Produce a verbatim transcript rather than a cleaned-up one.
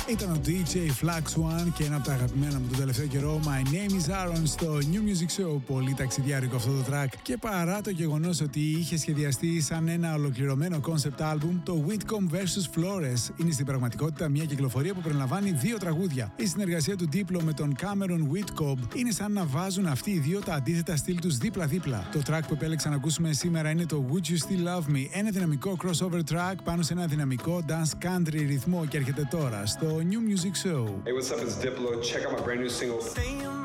Ήταν ο ντι τζέι Flax One και ένα από τα αγαπημένα μου τον τελευταίο καιρό, My Name is Aaron, στο New Music Show. Πολύ ταξιδιάρικο αυτό το track. Και παρά το γεγονός ότι είχε σχεδιαστεί σαν ένα ολοκληρωμένο concept album, το Whitcomb versus. Flores είναι στην πραγματικότητα μια κυκλοφορία που περιλαμβάνει δύο τραγούδια. Η συνεργασία του Diplo με τον Cameron Whitcomb είναι σαν να βάζουν αυτοί οι δύο τα αντίθετα στυλ τους δίπλα-δίπλα. Το track που επέλεξα να ακούσουμε σήμερα είναι το Would You Still Love Me, ένα δυναμικό crossover track πάνω σε ένα δυναμικό dance country ρυθμό και έρχεται τώρα στο New Music Show. Hey, what's up? It's Diplo. Check out my brand new single.